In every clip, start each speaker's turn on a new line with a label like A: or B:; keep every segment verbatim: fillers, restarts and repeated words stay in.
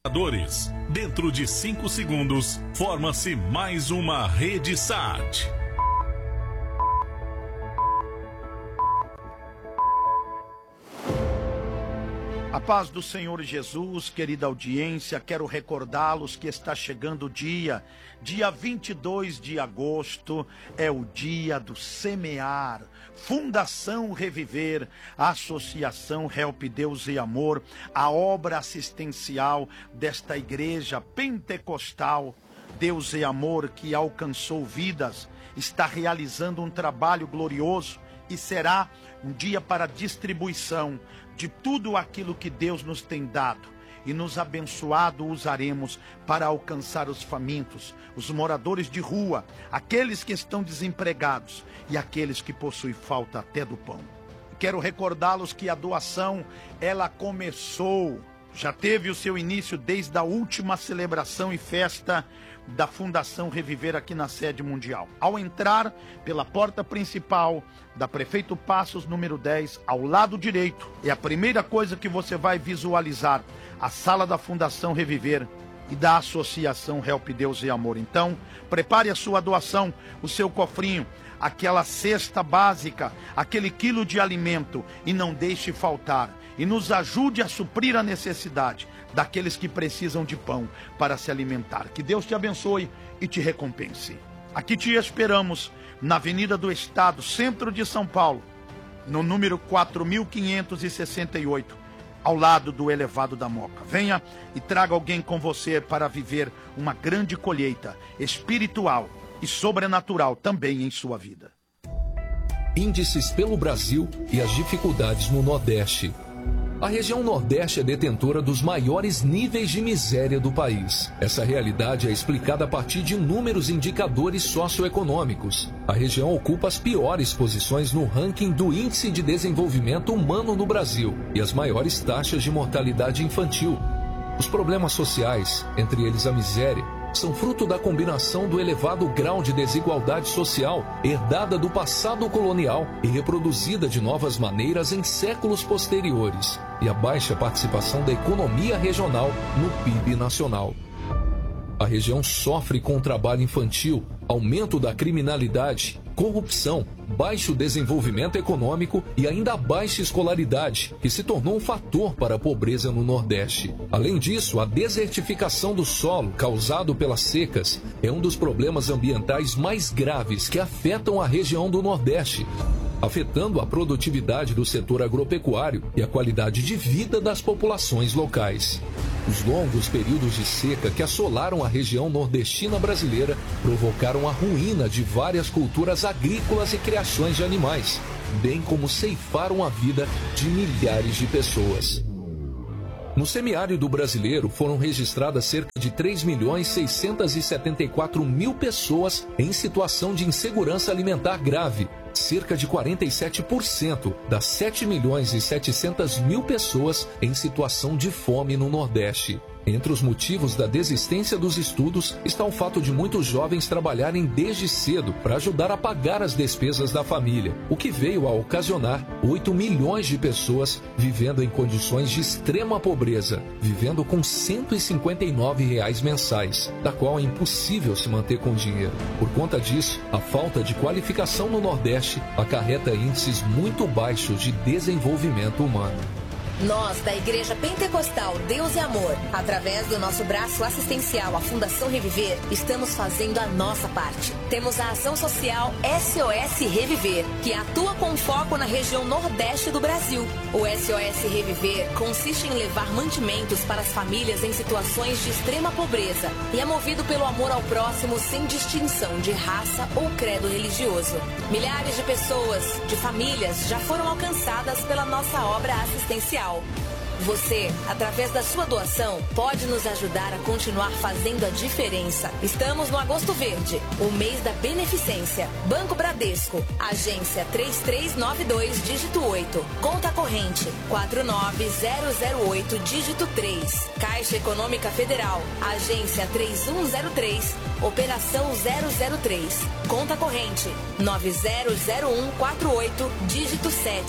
A: Dentro de cinco segundos, forma-se mais uma Rede Sat.
B: A paz do Senhor Jesus, querida audiência, quero recordá-los que está chegando o dia, dia vinte e dois de agosto, é o dia do semear. Fundação Reviver, a Associação Help Deus e Amor, a obra assistencial desta igreja pentecostal, Deus e Amor, que alcançou vidas, está realizando um trabalho glorioso e será um dia para distribuição de tudo aquilo que Deus nos tem dado e nos abençoado usaremos para alcançar os famintos, os moradores de rua, aqueles que estão desempregados e aqueles que possuem falta até do pão. Quero recordá-los que a doação, ela começou, já teve o seu início desde a última celebração e festa da Fundação Reviver aqui na sede mundial. Ao entrar pela porta principal da Prefeito Passos, número dez, ao lado direito, é a primeira coisa que você vai visualizar, a sala da Fundação Reviver e da Associação Help Deus e Amor. Então, prepare a sua doação, o seu cofrinho, aquela cesta básica, aquele quilo de alimento, e não deixe faltar. E nos ajude a suprir a necessidade daqueles que precisam de pão para se alimentar. Que Deus te abençoe e te recompense. Aqui te esperamos na Avenida do Estado, centro de São Paulo, no número quatro mil quinhentos e sessenta e oito, ao lado do elevado da Moca. Venha e traga alguém com você para viver uma grande colheita espiritual e sobrenatural também em sua vida.
C: Índices pelo Brasil e as dificuldades no Nordeste. A região Nordeste é detentora dos maiores níveis de miséria do país. Essa realidade é explicada a partir de inúmeros indicadores socioeconômicos. A região ocupa as piores posições no ranking do Índice de Desenvolvimento Humano no Brasil e as maiores taxas de mortalidade infantil. Os problemas sociais, entre eles a miséria, são fruto da combinação do elevado grau de desigualdade social herdada do passado colonial e reproduzida de novas maneiras em séculos posteriores, e a baixa participação da economia regional no P I B nacional. A região sofre com o trabalho infantil, aumento da criminalidade, corrupção, baixo desenvolvimento econômico e ainda a baixa escolaridade, que se tornou um fator para a pobreza no Nordeste. Além disso, a desertificação do solo, causado pelas secas, é um dos problemas ambientais mais graves que afetam a região do Nordeste, afetando a produtividade do setor agropecuário e a qualidade de vida das populações locais. Os longos períodos de seca que assolaram a região nordestina brasileira provocaram a ruína de várias culturas agrícolas e criações de animais, bem como ceifaram a vida de milhares de pessoas. No semiárido brasileiro foram registradas cerca de três milhões seiscentos e setenta e quatro mil pessoas em situação de insegurança alimentar grave, cerca de quarenta e sete por cento das sete milhões e setecentas mil pessoas em situação de fome no Nordeste. Entre os motivos da desistência dos estudos está o fato de muitos jovens trabalharem desde cedo para ajudar a pagar as despesas da família, o que veio a ocasionar oito milhões de pessoas vivendo em condições de extrema pobreza, vivendo com cento e cinquenta e nove reais mensais, da qual é impossível se manter com dinheiro. Por conta disso, a falta de qualificação no Nordeste acarreta índices muito baixos de desenvolvimento humano.
D: Nós, da Igreja Pentecostal Deus e Amor, através do nosso braço assistencial, a Fundação Reviver, estamos fazendo a nossa parte. Temos a ação social S O S Reviver, que atua com foco na região nordeste do Brasil. O S O S Reviver consiste em levar mantimentos para as famílias em situações de extrema pobreza e é movido pelo amor ao próximo sem distinção de raça ou credo religioso. Milhares de pessoas, de famílias, já foram alcançadas pela nossa obra assistencial. Você, através da sua doação, pode nos ajudar a continuar fazendo a diferença. Estamos no Agosto Verde, o mês da beneficência. Banco Bradesco, agência três três nove dois, dígito oito. Conta corrente quatro nove zero zero oito, dígito três. Caixa Econômica Federal, agência três um zero três, operação zero zero três. Conta corrente nove zero zero um quatro oito, dígito sete.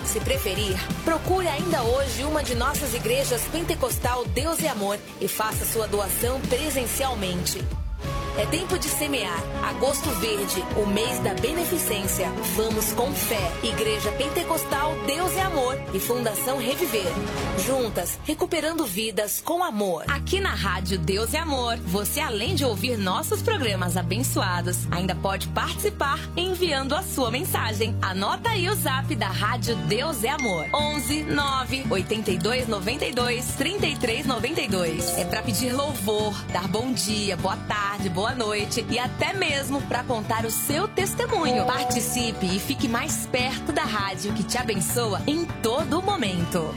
D: Se preferir, procure ainda hoje uma de nossas igrejas Pentecostal Deus e Amor e faça sua doação presencialmente. É tempo de semear. Agosto Verde, o mês da beneficência. Vamos com fé. Igreja Pentecostal Deus e Amor e Fundação Reviver. Juntas, recuperando vidas com amor. Aqui na Rádio Deus e Amor, você além de ouvir nossos programas abençoados, ainda pode participar enviando a sua mensagem. Anota aí o zap da Rádio Deus e Amor. onze nove oitenta e dois noventa e dois trinta e três noventa e dois. É para pedir louvor, dar bom dia, boa tarde, boa Boa noite e até mesmo para contar o seu testemunho. Participe e fique mais perto da rádio que te abençoa em todo momento.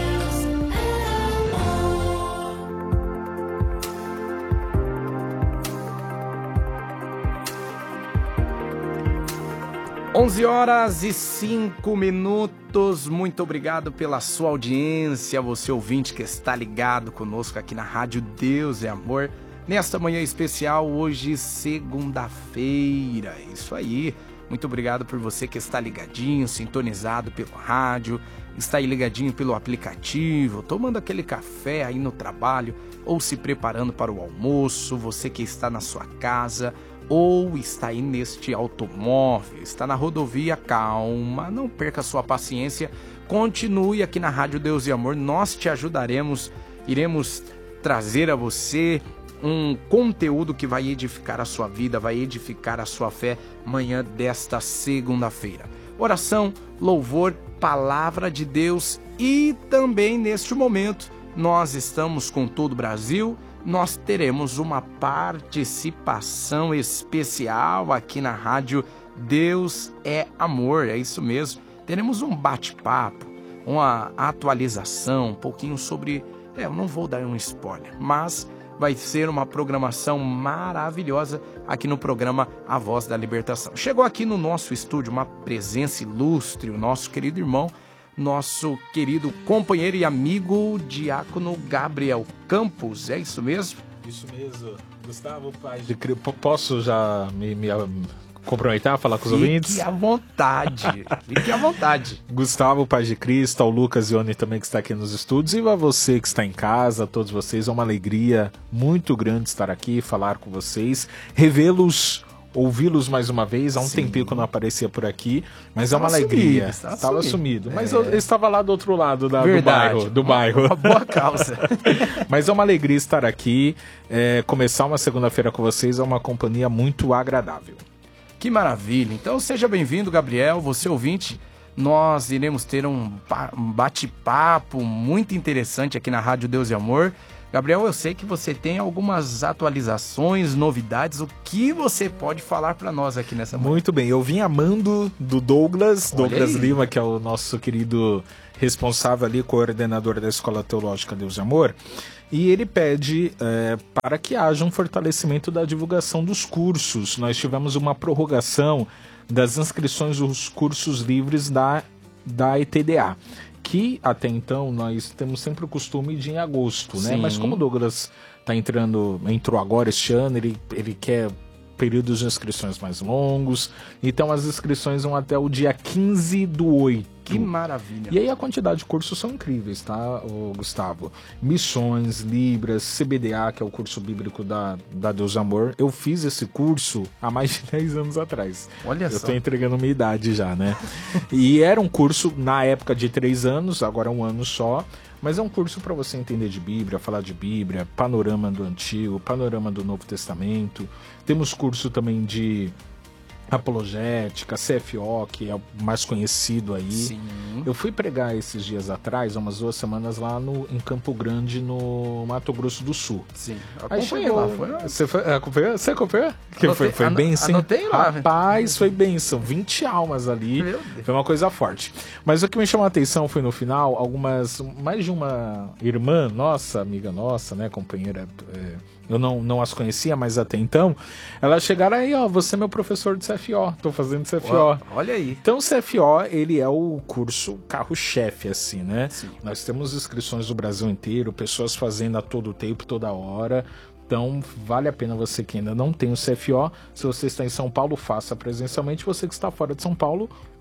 E: onze horas e cinco minutos. Muito obrigado pela sua audiência, você ouvinte que está ligado conosco aqui na Rádio Deus e Amor. Nesta manhã especial, hoje, segunda-feira. Isso aí. Muito obrigado por você que está ligadinho, sintonizado pelo rádio, está aí ligadinho pelo aplicativo, tomando aquele café aí no trabalho ou se preparando para o almoço, você que está na sua casa ou está aí neste automóvel, está na rodovia, calma, não perca sua paciência, continue aqui na Rádio Deus e Amor, nós te ajudaremos, iremos trazer a você um conteúdo que vai edificar a sua vida, vai edificar a sua fé manhã desta segunda-feira. Oração, louvor, palavra de Deus e também neste momento nós estamos com todo o Brasil, nós teremos uma participação especial aqui na Rádio Deus é Amor, é isso mesmo. Teremos um bate-papo, uma atualização, um pouquinho sobre... É, eu não vou dar um spoiler, mas... vai ser uma programação maravilhosa aqui no programa A Voz da Libertação. Chegou aqui no nosso estúdio uma presença ilustre, o nosso querido irmão, nosso querido companheiro e amigo, diácono Gabriel Campos, é isso mesmo?
F: Isso mesmo, Gustavo, pai de Cristo. Posso já me... me... comprometer, falar com os
E: Fique
F: ouvintes?
E: Fique à vontade, fique à vontade.
F: Gustavo, Pai de Cristo, ao Lucas e Oni também que está aqui nos estúdios, e a você que está em casa, a todos vocês, é uma alegria muito grande estar aqui, falar com vocês, revê-los, ouvi-los mais uma vez, há um Sim. tempinho que eu não aparecia por aqui, mas estava é uma alegria. Sumido, estava, estava sumido, mas é. eu, eu estava lá do outro lado da, do bairro. Do
E: uma,
F: bairro.
E: Uma boa causa.
F: Mas é uma alegria estar aqui, é, começar uma segunda-feira com vocês, é uma companhia muito agradável.
E: Que maravilha! Então seja bem-vindo, Gabriel, você ouvinte. Nós iremos ter um bate-papo muito interessante aqui na Rádio Deus e Amor. Gabriel, eu sei que você tem algumas atualizações, novidades. O que você pode falar para nós aqui nessa manhã?
F: Muito bem, eu vim amando do Douglas,
E: Olha
F: Douglas
E: aí.
F: Lima, que é o nosso querido responsável ali, coordenador da Escola Teológica Deus e Amor. E ele pede é, para que haja um fortalecimento da divulgação dos cursos. Nós tivemos uma prorrogação das inscrições dos cursos livres da, da E T D A, que até então nós temos sempre o costume de ir em agosto, né?
E: Sim.
F: Mas como o Douglas tá entrando, entrou agora este ano, ele, ele quer períodos de inscrições mais longos, então as inscrições vão até o dia quinze do oito.
E: Que maravilha.
F: E aí a quantidade de cursos são incríveis, tá, Gustavo? Missões, Libras, C B D A, que é o curso bíblico da, da Deus Amor. Eu fiz esse curso há mais de dez anos atrás.
E: Olha
F: Eu
E: só.
F: Eu tô entregando minha idade já, né? E era um curso, na época, de três anos, agora é um ano só. Mas é um curso para você entender de Bíblia, falar de Bíblia, panorama do Antigo, panorama do Novo Testamento. Temos curso também de apologética, C F O, que é o mais conhecido aí.
E: Sim.
F: Eu fui pregar esses dias atrás, umas duas semanas lá no, em Campo Grande, no Mato Grosso do Sul.
E: Sim.
F: Aí
E: Acompanhei
F: chegou,
E: lá, foi?
F: Você foi, acompanhou? Você acompanhou? Que
E: Anotei,
F: foi, foi
E: ano,
F: bênção.
E: Anotei lá.
F: Rapaz, foi bênção. vinte almas ali.
E: Meu Deus.
F: Foi uma coisa forte. Mas o que me chamou a atenção foi no final, algumas, mais de uma irmã nossa, amiga nossa, né, companheira, é, eu não, não as conhecia, mas até então, elas chegaram aí, ó, você é meu professor de C F O, tô fazendo C F O.
E: Ó, olha aí.
F: Então o C F O, ele é o curso carro-chefe, assim, né?
E: Sim.
F: Nós temos inscrições do Brasil inteiro, pessoas fazendo a todo tempo, toda hora. Então, vale a pena você que ainda não tem o C F O. Se você está em São Paulo, faça presencialmente. Você que está fora de São Paulo,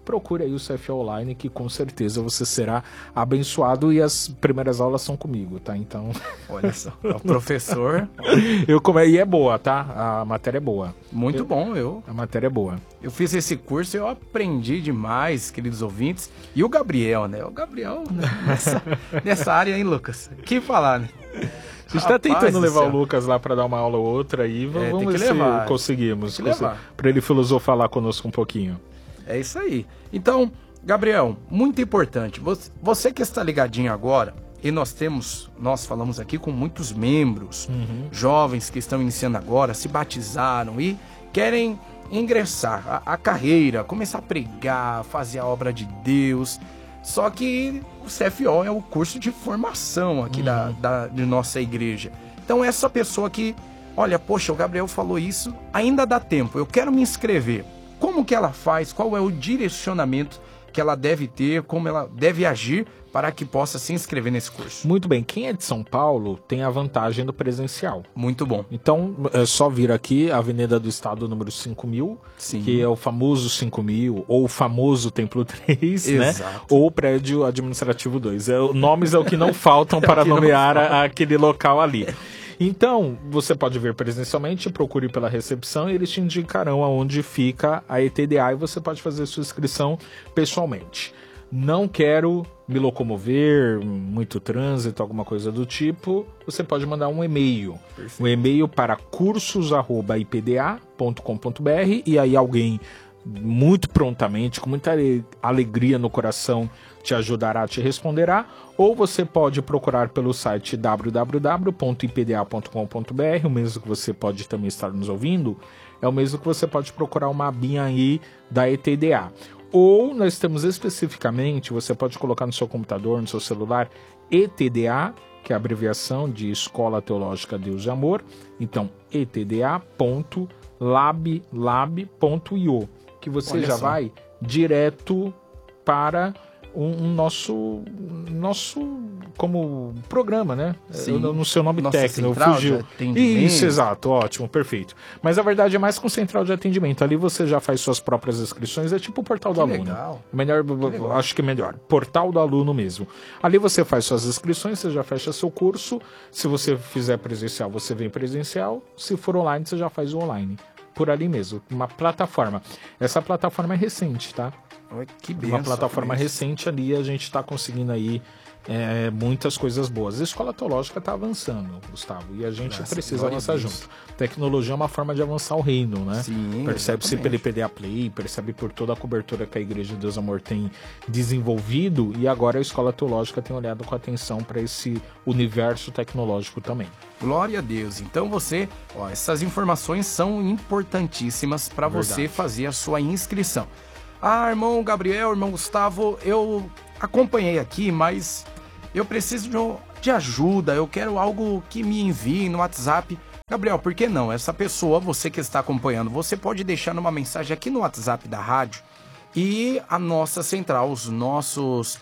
F: procure aí o C F O Online, que com certeza você será abençoado, e as primeiras aulas são comigo, tá? Então...
E: Olha só, o professor...
F: eu come... E é boa, tá? A matéria é boa.
E: Muito
F: eu...
E: bom, eu...
F: A matéria é boa.
E: Eu fiz esse curso e eu aprendi demais, queridos ouvintes. E o Gabriel, né? O Gabriel né? nessa, nessa área, hein, Lucas? Que falar, né?
F: A gente tá tentando levar o Lucas lá para dar uma aula ou outra aí, é, vamos ver levar. se conseguimos. Para ele filosofar lá conosco um pouquinho.
E: É isso aí. Então, Gabriel, muito importante. Você, você que está ligadinho agora, e nós temos, nós falamos aqui com muitos membros, uhum. jovens que estão iniciando agora, se batizaram e querem ingressar a, a carreira, começar a pregar, fazer a obra de Deus. Só que o C F O é o curso de formação aqui uhum. da, da, de nossa igreja. Então essa pessoa que, olha, poxa, o Gabriel falou isso, ainda dá tempo, eu quero me inscrever. Como que ela faz? Qual é o direcionamento que ela deve ter? Como ela deve agir para que possa se inscrever nesse curso?
F: Muito bem, quem é de São Paulo tem a vantagem do presencial.
E: Muito bom.
F: Então, é só vir aqui, Avenida do Estado, número cinco mil, Sim. que é o famoso cinco mil, ou o famoso Templo três, né? Ou o Prédio Administrativo dois. É, nomes é o que não faltam para nomear a, aquele local ali. Então, você pode vir presencialmente, procure pela recepção e eles te indicarão aonde fica a E T D A e você pode fazer sua inscrição pessoalmente. Não quero me locomover, muito trânsito, alguma coisa do tipo, você pode mandar um e-mail. Perfeito. Um e-mail para cursos arroba i p d a ponto com ponto b r e aí alguém muito prontamente, com muita alegria no coração, te ajudará, te responderá. Ou você pode procurar pelo site w w w ponto i p d a ponto com ponto b r, o mesmo que você pode também estar nos ouvindo, é o mesmo que você pode procurar uma abinha aí da E T D A. Ou nós temos especificamente, você pode colocar no seu computador, no seu celular, E T D A, que é a abreviação de Escola Teológica Deus e Amor. Então, e t d a ponto lab lab ponto i o, que você Olha já só. vai direto para um, um nosso, nosso como programa, né? Sim. Eu, no seu nome Nossa técnico, fugiu. Isso, exato, ótimo, perfeito. Mas a verdade é mais com central de atendimento. Ali você já faz suas próprias inscrições, é tipo o portal do que aluno. Legal. Melhor, legal. Acho que é melhor. Portal do aluno mesmo. Ali você faz suas inscrições, você já fecha seu curso. Se você fizer presencial, você vem presencial. Se for online, você já faz o online. Por ali mesmo, uma plataforma. Essa plataforma é recente, tá? Que benção, uma plataforma recente ali, a gente está conseguindo aí é, muitas coisas boas. A escola teológica está avançando, Gustavo, e a gente Graças precisa avançar junto. Tecnologia é uma forma de avançar o reino, né? Sim, percebe-se pelo I P D A Play, percebe por toda a cobertura que a Igreja de Deus Amor tem desenvolvido, e agora a escola teológica tem olhado com atenção para esse universo tecnológico também.
E: Glória a Deus. Então você, ó, essas informações são importantíssimas para você fazer a sua inscrição. Ah, irmão Gabriel, irmão Gustavo, eu acompanhei aqui, mas eu preciso de, de ajuda, eu quero algo que me envie no WhatsApp. Gabriel, por que não? Essa pessoa, você que está acompanhando, você pode deixar uma mensagem aqui no WhatsApp da rádio e a nossa central, os nossos,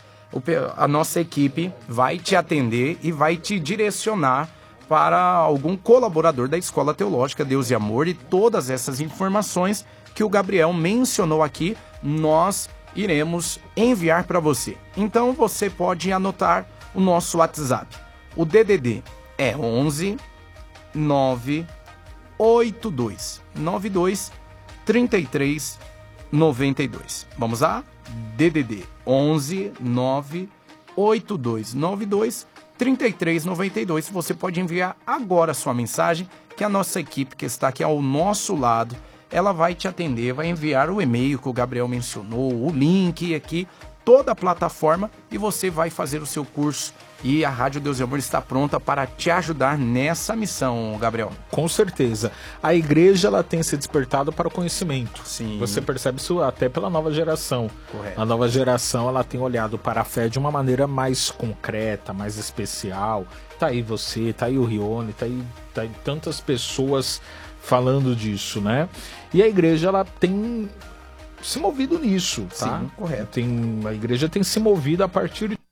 E: a nossa equipe vai te atender e vai te direcionar para algum colaborador da Escola Teológica Deus e Amor, e todas essas informações que o Gabriel mencionou aqui, nós iremos enviar para você. Então você pode anotar o nosso WhatsApp. O D D D é onze nove oito dois nove dois três três nove dois. Vamos lá? D D D onze nove oito dois nove dois três três nove dois. Você pode enviar agora a sua mensagem, que a nossa equipe que está aqui ao nosso lado, ela vai te atender, vai enviar o e-mail que o Gabriel mencionou, o link aqui, toda a plataforma, e você vai fazer o seu curso. E a Rádio Deus e Amor está pronta para te ajudar nessa missão, Gabriel.
F: Com certeza. A igreja, ela tem se despertado para o conhecimento.
E: Sim.
F: Você percebe isso até pela nova geração.
E: Correto.
F: A nova geração, ela tem olhado para a fé de uma maneira mais concreta, mais especial. Tá aí você, tá aí o Rione, tá aí, tá aí tantas pessoas falando disso, né? E a igreja, ela tem se movido nisso, tá?
E: Sim, correto.
F: Tem, a igreja tem se movido a partir de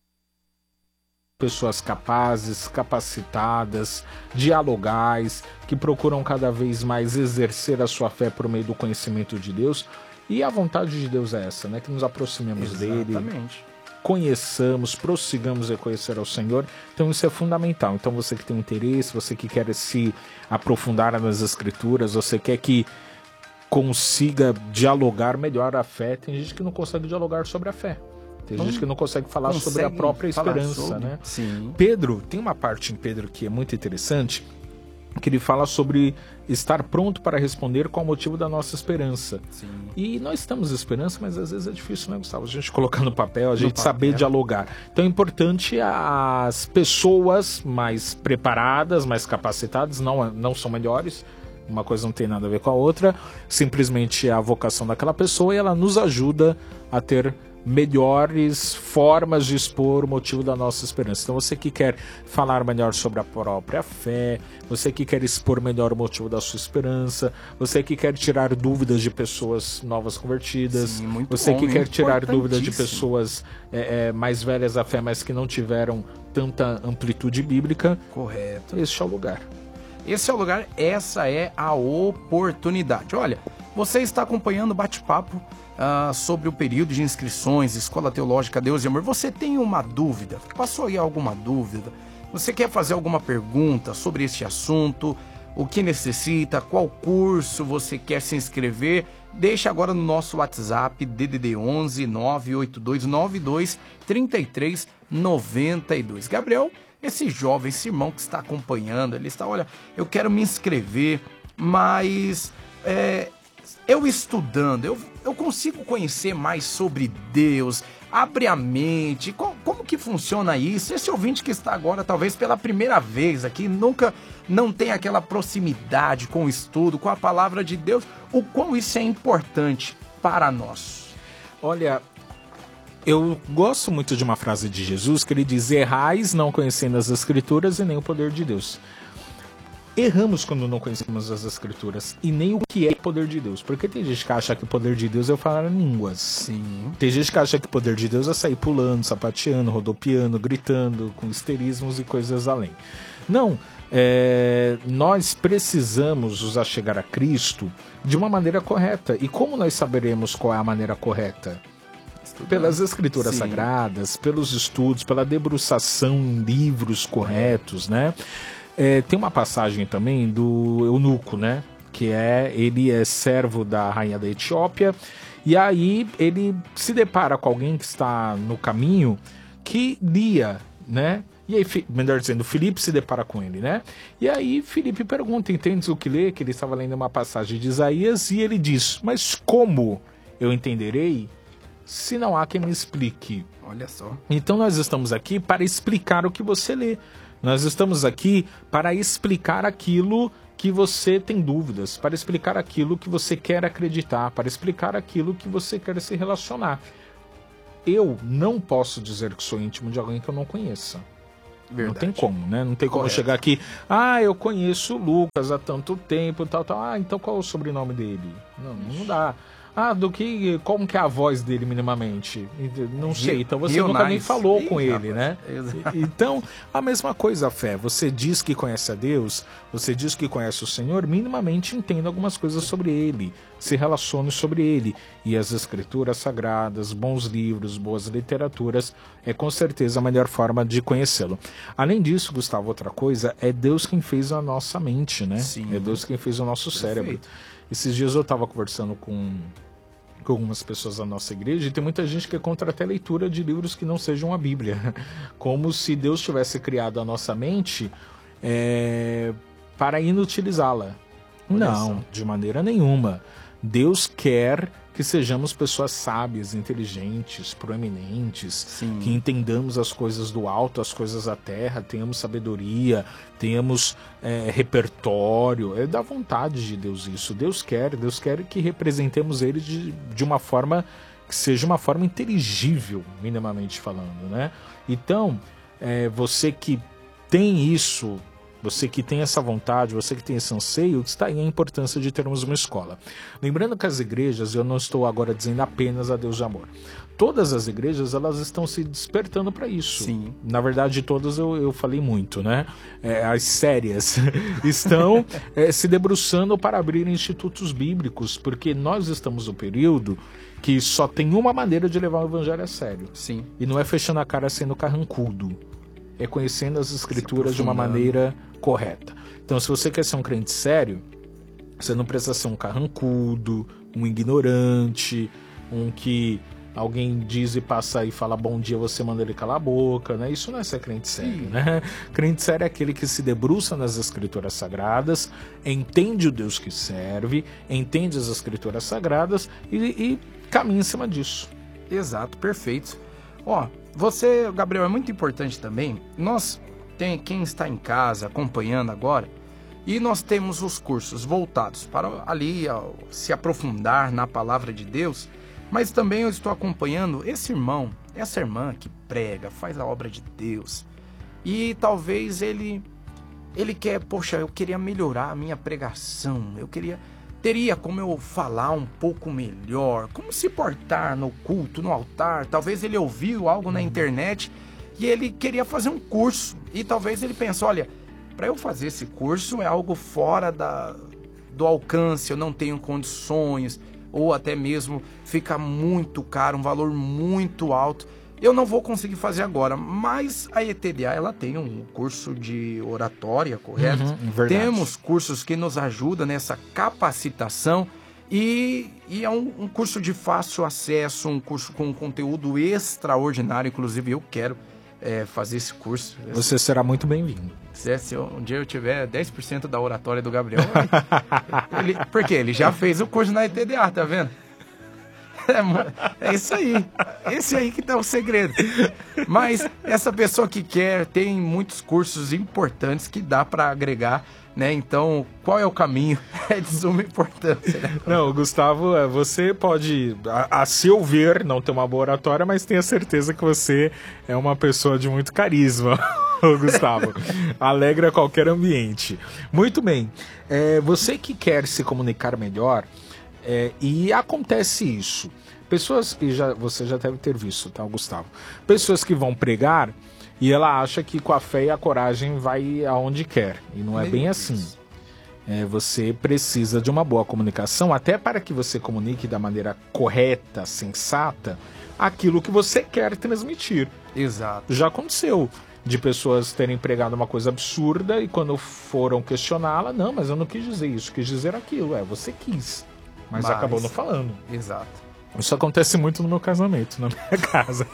F: pessoas capazes, capacitadas, dialogais, que procuram cada vez mais exercer a sua fé por meio do conhecimento de Deus. E a vontade de Deus é essa, né? Que nos aproximemos
E: Exatamente.
F: dele, conheçamos, prossigamos a conhecer ao Senhor. Então isso é fundamental. Então você que tem interesse, você que quer se aprofundar nas Escrituras, você quer que consiga dialogar melhor a fé. Tem gente que não consegue dialogar sobre a fé. Tem gente que não consegue falar
E: Consegue
F: sobre a própria esperança,
E: sobre,
F: né?
E: Sim.
F: Pedro, tem uma parte em Pedro que é muito interessante, que ele fala sobre estar pronto para responder qual o motivo da nossa esperança.
E: Sim.
F: E nós temos esperança, mas às vezes é difícil, né, Gustavo? A gente colocar no papel, a gente
E: papel.
F: saber dialogar. Então é importante as pessoas mais preparadas, mais capacitadas, não, não são melhores, uma coisa não tem nada a ver com a outra, simplesmente é a vocação daquela pessoa e ela nos ajuda a ter melhores formas de expor o motivo da nossa esperança. Então você que quer falar melhor sobre a própria fé, você que quer expor melhor o motivo da sua esperança, você que quer tirar dúvidas de pessoas novas convertidas,
E: Sim, muito
F: você
E: bom,
F: que quer tirar dúvidas de
E: importantíssimo.
F: pessoas é, é, mais velhas da fé, mas que não tiveram tanta amplitude bíblica,
E: Correto.
F: este é o lugar.
E: Esse é o lugar, essa é a oportunidade. Olha, você está acompanhando o bate-papo ah, sobre o período de inscrições, Escola Teológica Deus e Amor. Você tem uma dúvida? Passou aí alguma dúvida? Você quer fazer alguma pergunta sobre este assunto? O que necessita? Qual curso você quer se inscrever? Deixa agora no nosso WhatsApp D D D onze nove oito dois nove dois três três nove dois. Gabriel, esse jovem, esse irmão que está acompanhando, ele está, olha, eu quero me inscrever, mas é, eu estudando, eu, eu consigo conhecer mais sobre Deus, abre a mente, como, como que funciona isso? Esse ouvinte que está agora, talvez pela primeira vez aqui, nunca, não tem aquela proximidade com o estudo, com a palavra de Deus, o quão isso é importante para nós.
F: Olha, eu gosto muito de uma frase de Jesus que ele diz: errais não conhecendo as Escrituras e nem o poder de Deus. Erramos quando não conhecemos as Escrituras e nem o que é o poder de Deus. Porque tem gente que acha que o poder de Deus é falar línguas.
E: Sim.
F: Tem gente que acha que o poder de Deus é sair pulando, sapateando, rodopiando, gritando, com histerismos e coisas além. Não, é, nós precisamos nos achegar a Cristo de uma maneira correta. E como nós saberemos qual é a maneira correta? Pelas Escrituras
E: Sim.
F: Sagradas, pelos estudos, pela debruçação em livros corretos, né? É, tem uma passagem também do eunuco, né? Que é, ele é servo da rainha da Etiópia, e aí ele se depara com alguém que está no caminho que lia, né? E aí, melhor dizendo, Filipe se depara com ele, né? E aí Filipe pergunta, entendes o que lê? Que ele estava lendo uma passagem de Isaías, e ele diz: mas como eu entenderei se não há quem me explique?
E: Olha só.
F: Então nós estamos aqui para explicar o que você lê. Nós estamos aqui para explicar aquilo que você tem dúvidas, para explicar aquilo que você quer acreditar, para explicar aquilo que você quer se relacionar. Eu não posso dizer que sou íntimo de alguém que eu não conheça.
E: Verdade.
F: Não tem como, né? Não tem como
E: Correto.
F: chegar aqui, ah, eu conheço o Lucas há tanto tempo, tal, tal. Ah, então qual é o sobrenome dele? Não, não dá. Ah, do que, como que é a voz dele minimamente? Não sei, então você
E: Real
F: nunca nem
E: nice.
F: falou
E: Ih,
F: com ele,
E: rapaz.
F: né?
E: Exato.
F: Então, a mesma coisa a fé. Você diz que conhece a Deus, você diz que conhece o Senhor, minimamente entenda algumas coisas sobre ele, se relacione sobre ele. E as Escrituras Sagradas, bons livros, boas literaturas, é com certeza a melhor forma de conhecê-lo. Além disso, Gustavo, outra coisa, é Deus quem fez a nossa mente, né?
E: Sim.
F: É Deus quem fez o nosso cérebro.
E: Perfeito.
F: Esses dias eu estava conversando com, com algumas pessoas da nossa igreja, e tem muita gente que é contra até a leitura de livros que não sejam a Bíblia. Como se Deus tivesse criado a nossa mente é, para inutilizá-la. Não, de maneira nenhuma. Deus quer que sejamos pessoas sábias, inteligentes, proeminentes,
E: Sim.
F: que entendamos as coisas do alto, as coisas da terra, tenhamos sabedoria, tenhamos é, repertório. É da vontade de Deus isso. Deus quer, Deus quer que representemos Ele de, de uma forma que seja uma forma inteligível, minimamente falando, né? Então, é, você que tem isso você que tem essa vontade, você que tem esse anseio, está aí a importância de termos uma escola. Lembrando que as igrejas, eu não estou agora dizendo apenas a Deus de Amor, todas as igrejas, elas estão se despertando para isso.
E: Sim.
F: Na verdade, todas eu, eu falei muito, né? É, as sérias estão é, se debruçando para abrir institutos bíblicos, porque nós estamos no período que só tem uma maneira de levar o evangelho a sério.
E: Sim.
F: E não é fechando a cara sendo carrancudo. É conhecendo as escrituras de uma maneira correta. Então, se você quer ser um crente sério, você não precisa ser um carrancudo, um ignorante, um que alguém diz e passa e fala bom dia, você manda ele calar a boca, né? Isso não é ser crente sério, né? Crente sério é aquele que se debruça nas escrituras sagradas, entende o Deus que serve, entende as escrituras sagradas e, e caminha em cima disso.
E: Exato, perfeito. Ó, você, Gabriel, é muito importante também, nós, tem quem está em casa acompanhando agora, e nós temos os cursos voltados para ali ó, se aprofundar na palavra de Deus, mas também eu estou acompanhando esse irmão, essa irmã que prega, faz a obra de Deus, e talvez ele, ele quer, poxa, eu queria melhorar a minha pregação, eu queria... Teria como eu falar um pouco melhor, como se portar no culto, no altar. Talvez ele ouviu algo na internet e ele queria fazer um curso. E talvez ele pensou, olha, para eu fazer esse curso é algo fora da, do alcance, eu não tenho condições, ou até mesmo fica muito caro, um valor muito alto. Eu não vou conseguir fazer agora, mas a E T D A ela tem um curso de oratória, correto?
F: Uhum,
E: Temos cursos que nos ajudam nessa capacitação e, e é um, um curso de fácil acesso, um curso com conteúdo extraordinário. Inclusive eu quero é, fazer esse curso.
F: Você será muito bem-vindo.
E: Se, se um dia eu tiver dez por cento da oratória do Gabriel, ele, porque ele já fez o curso na E T D A, tá vendo? É, é isso aí, esse aí que tá o segredo. Mas essa pessoa que quer, tem muitos cursos importantes que dá para agregar, né? Então, qual é o caminho? É de suma importância, né?
F: Não, Gustavo, você pode, a, a seu ver, não ter uma boa oratória, mas tenha certeza que você é uma pessoa de muito carisma, Gustavo. Alegra qualquer ambiente. Muito bem, é, você que quer se comunicar melhor, É, e acontece isso. Pessoas que já, você já deve ter visto, tá, Gustavo? Pessoas que vão pregar e ela acha que com a fé e a coragem vai aonde quer. E não é bem assim. É, você precisa de uma boa comunicação, até para que você comunique da maneira correta, sensata, aquilo que você quer transmitir.
E: Exato.
F: Já aconteceu de pessoas terem pregado uma coisa absurda e quando foram questioná-la, não, mas eu não quis dizer isso, quis dizer aquilo. É, você quis. Mas, mas acabou não falando.
E: Exato.
F: Isso acontece muito no meu casamento, na minha casa.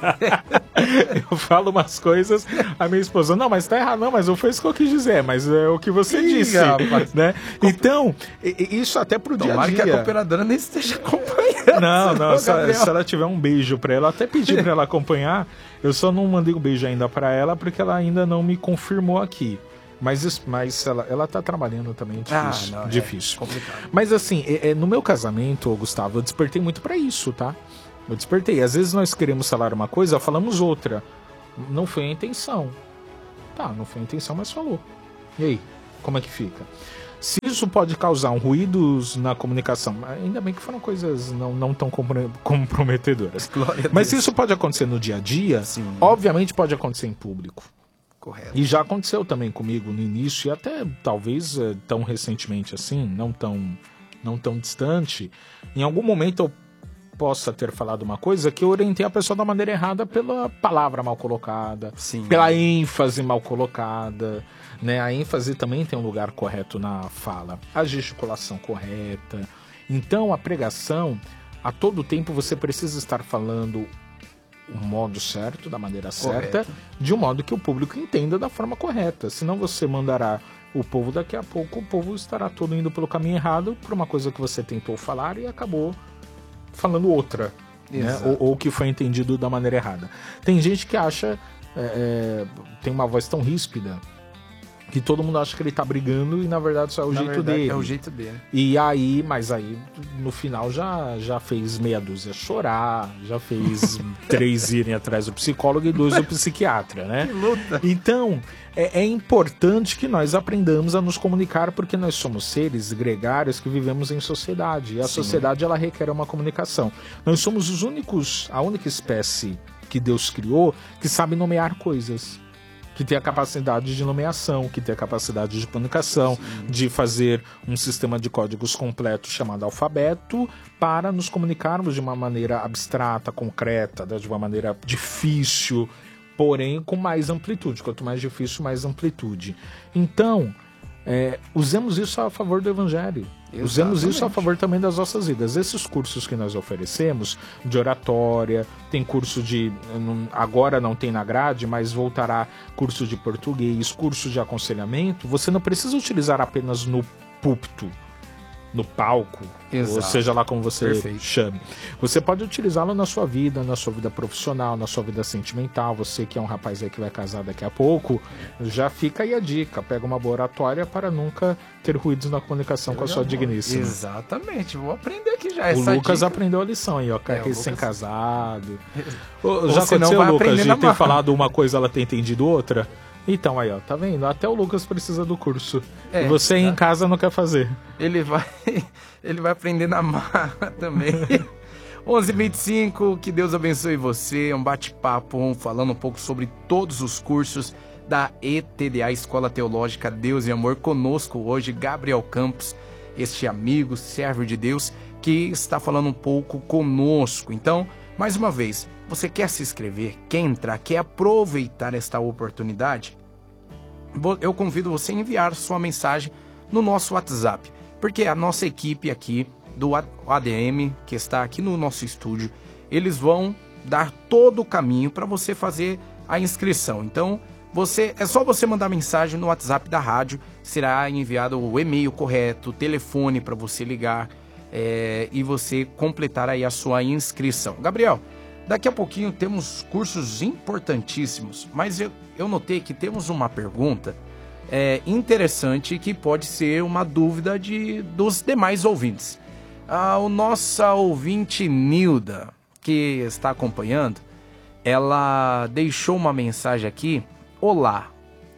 F: Eu falo umas coisas, a minha esposa, não, mas tá errado, não, mas não foi isso que eu quis dizer, mas é o que você Ih, disse, rapaz. Né? Então, isso até pro dia a dia.
E: Tomara que a cooperadora nem esteja acompanhando.
F: Não, não, se, se ela tiver um beijo pra ela, até pedi pra ela acompanhar, eu só não mandei um beijo ainda pra ela, porque ela ainda não me confirmou aqui. Mas, mas ela, ela tá trabalhando também, é difícil. Ah, não, difícil. É
E: complicado.
F: Mas assim, é, é, no meu casamento, Gustavo, eu despertei muito pra isso, tá? Eu despertei. Às vezes nós queremos falar uma coisa, falamos outra. Não foi a intenção. Tá, não foi a intenção, mas falou. E aí, como é que fica? Se isso pode causar um ruídos na comunicação, ainda bem que foram coisas não, não tão comprometedoras. Mas se isso pode acontecer no dia a dia, sim, obviamente pode acontecer em público.
E: Correto.
F: E já aconteceu também comigo no início, e até talvez é, tão recentemente assim, não tão, não tão distante. Em algum momento eu possa ter falado uma coisa que eu orientei a pessoa da maneira errada pela palavra mal colocada,
E: sim,
F: pela ênfase mal colocada, né? A ênfase também tem um lugar correto na fala, a gesticulação correta. Então a pregação, a todo tempo você precisa estar falando o modo certo, da maneira certa, correto, de um modo que o público entenda da forma correta. Senão você mandará o povo daqui a pouco, o povo estará todo indo pelo caminho errado por uma coisa que você tentou falar e acabou falando outra, né? ou, ou que foi entendido da maneira errada. Tem gente que acha, é, é, tem uma voz tão ríspida, que todo mundo acha que ele tá brigando e na verdade só é o
E: Na
F: jeito
E: verdade,
F: dele.
E: é o jeito dele.
F: E aí, mas aí no final já, já fez meia dúzia chorar, já fez três irem atrás do psicólogo e dois do psiquiatra, né?
E: Que luta!
F: Então, é, é importante que nós aprendamos a nos comunicar porque nós somos seres gregários que vivemos em sociedade. E a
E: Sim.
F: sociedade, ela requer uma comunicação. Nós somos os únicos, a única espécie que Deus criou que sabe nomear coisas. Que tem a capacidade de nomeação, que tem a capacidade de comunicação, Sim. de fazer um sistema de códigos completo chamado alfabeto para nos comunicarmos de uma maneira abstrata, concreta, de uma maneira difícil, porém com mais amplitude. Quanto mais difícil, mais amplitude. Então, é, usemos isso a favor do Evangelho. Exatamente. Usemos isso a favor também das nossas vidas. Esses cursos que nós oferecemos, de oratória, tem curso de... Agora não tem na grade, mas voltará curso de português, curso de aconselhamento. Você não precisa utilizar apenas no púlpito, no palco, Exato. Ou seja lá como você Perfeito. Chame. Você pode utilizá-lo na sua vida, na sua vida profissional, na sua vida sentimental. Você que é um rapaz aí que vai casar daqui a pouco, já fica aí a dica. Pega uma boa oratória para nunca ter ruídos na comunicação Eu com a sua digníssima.
E: Exatamente, vou aprender aqui já.
F: O
E: essa
F: Lucas
E: dica.
F: aprendeu a lição aí, ó. É, recém-casado.
E: Ou
F: já aconteceu, Lucas, de ter
E: marra.
F: falado uma coisa ela ter entendido outra? Então aí, ó, tá vendo? Até o Lucas precisa do curso. É, e você tá. Em casa não quer fazer.
E: Ele vai, ele vai aprender na marra também. onze e vinte e cinco, que Deus abençoe você. Um bate-papo falando um pouco sobre todos os cursos da E T D A, Escola Teológica Deus e Amor. Conosco hoje, Gabriel Campos, este amigo, servo de Deus, que está falando um pouco conosco. Então, mais uma vez, você quer se inscrever, quer entrar, quer aproveitar esta oportunidade? Eu convido você a enviar sua mensagem no nosso WhatsApp, porque a nossa equipe aqui do A D M, que está aqui no nosso estúdio, eles vão dar todo o caminho para você fazer a inscrição. Então, você é só você mandar mensagem no WhatsApp da rádio, será enviado o e-mail correto, o telefone para você ligar é, e você completar aí a sua inscrição. Gabriel, daqui a pouquinho temos cursos importantíssimos, mas eu, eu notei que temos uma pergunta é, interessante que pode ser uma dúvida de, dos demais ouvintes. A nossa ouvinte Nilda, que está acompanhando, ela deixou uma mensagem aqui. Olá,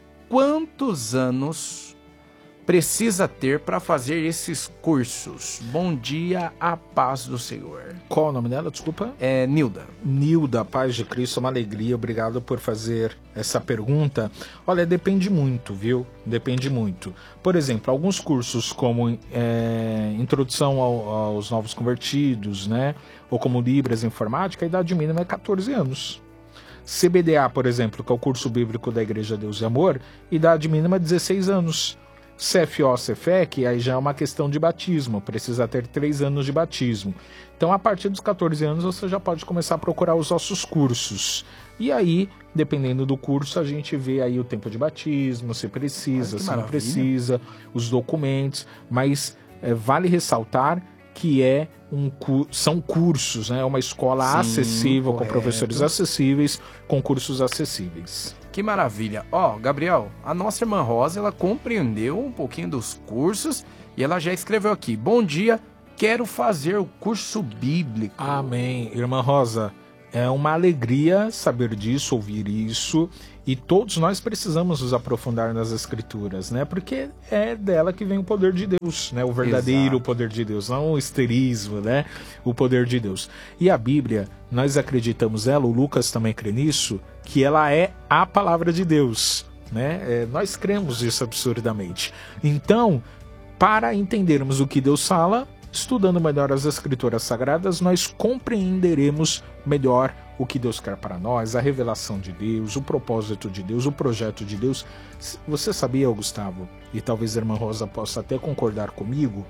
E: quantos anos precisa ter para fazer esses cursos? Bom dia, a paz do Senhor.
F: Qual o nome dela, desculpa?
E: É Nilda.
F: Nilda, paz de Cristo, uma alegria, obrigado por fazer essa pergunta. Olha, depende muito, viu? Depende muito. Por exemplo, alguns cursos como é, Introdução ao, aos Novos Convertidos, né? Ou como Libras Informática, a idade mínima é catorze anos. C B D A, por exemplo, que é o curso bíblico da Igreja Deus e Amor, idade mínima dezesseis anos. C F O, C F E C, aí já é uma questão de batismo, precisa ter três anos de batismo. Então, a partir dos catorze anos, você já pode começar a procurar os nossos cursos. E aí, dependendo do curso, a gente vê aí o tempo de batismo, se precisa, se não precisa, os documentos, mas é, vale ressaltar que é um, são cursos, né? É uma escola Sim, acessível, correto. Com professores acessíveis, com cursos acessíveis.
E: Que maravilha. Ó, oh, Gabriel, a nossa irmã Rosa, ela compreendeu um pouquinho dos cursos e ela já escreveu aqui. Bom dia, quero fazer o curso bíblico.
F: Amém. Irmã Rosa, é uma alegria saber disso, ouvir isso. E todos nós precisamos nos aprofundar nas Escrituras, né? Porque é dela que vem o poder de Deus, né? O verdadeiro Exato. Poder de Deus, não o esterismo, né? O poder de Deus. E a Bíblia, nós acreditamos nela, o Lucas também crê nisso, que ela é a palavra de Deus, né? É, nós cremos isso absurdamente. Então, para entendermos o que Deus fala, estudando melhor as Escrituras Sagradas, nós compreenderemos melhor o que Deus quer para nós, a revelação de Deus, o propósito de Deus, o projeto de Deus. Você sabia, Gustavo, e talvez a irmã Rosa possa até concordar comigo,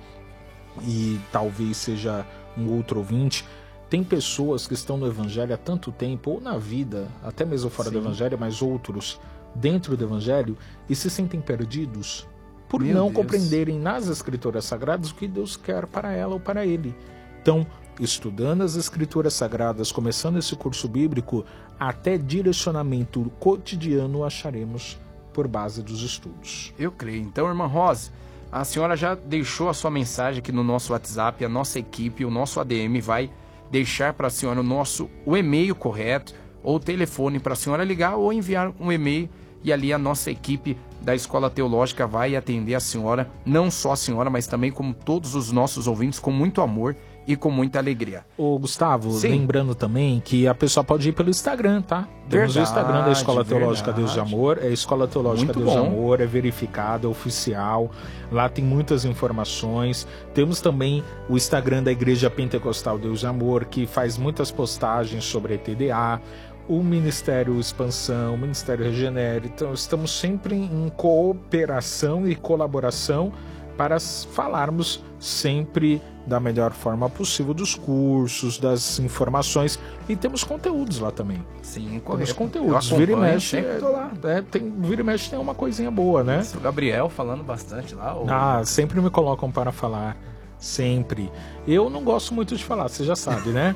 F: e talvez seja um outro ouvinte, tem pessoas que estão no Evangelho há tanto tempo, ou na vida, até mesmo fora Sim. do Evangelho, mas outros dentro do Evangelho, e se sentem perdidos por Meu não Deus. compreenderem nas Escrituras Sagradas o que Deus quer para ela ou para ele. Então, estudando as Escrituras Sagradas, começando esse curso bíblico, até direcionamento cotidiano acharemos por base dos estudos.
E: Eu creio. Então, irmã Rose, a senhora já deixou a sua mensagem aqui no nosso WhatsApp, a nossa equipe, o nosso A D M vai deixar para a senhora o nosso o e-mail correto ou o telefone para a senhora ligar ou enviar um e-mail e ali a nossa equipe da Escola Teológica vai atender a senhora, não só a senhora, mas também como todos os nossos ouvintes, com muito amor e com muita alegria.
F: Ô Gustavo,
E: Sim.
F: lembrando também que a pessoa pode ir pelo Instagram, tá? Temos
E: Verdade,
F: o Instagram da Escola Teológica
E: verdade.
F: Deus de Amor, é Escola Teológica
E: Muito
F: Deus
E: bom.
F: de Amor, é verificado, é oficial, lá tem muitas informações. Temos também o Instagram da Igreja Pentecostal Deus de Amor, que faz muitas postagens sobre T D A, o Ministério Expansão, o Ministério Regenere. Então estamos sempre em cooperação e colaboração para falarmos sempre da melhor forma possível dos cursos, das informações, e temos conteúdos lá também.
E: Sim,
F: Temos
E: correto.
F: conteúdos.
E: Eu
F: Vira e
E: acompanho,
F: mexe,
E: sempre tô lá.
F: é, tem, vira e mexe tem uma coisinha boa, né?
E: O Gabriel falando bastante lá. Ou...
F: Ah, sempre me colocam para falar. Sempre. Eu não gosto muito de falar, você já sabe, né?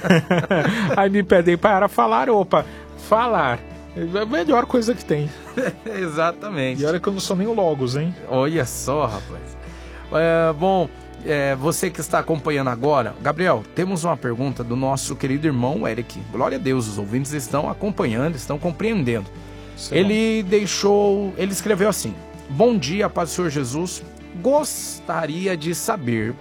F: Aí me pedem para falar, opa, falar. É a melhor coisa que tem.
E: Exatamente.
F: E olha que eu não sou nem o Logos, hein?
E: Olha só, rapaz. É, bom, é, você que está acompanhando agora, Gabriel, temos uma pergunta do nosso querido irmão Eric. Glória a Deus, os ouvintes estão acompanhando, estão compreendendo.
F: Isso é
E: Ele deixou, ele escreveu assim: bom dia, paz do Senhor Jesus. Gostaria de saber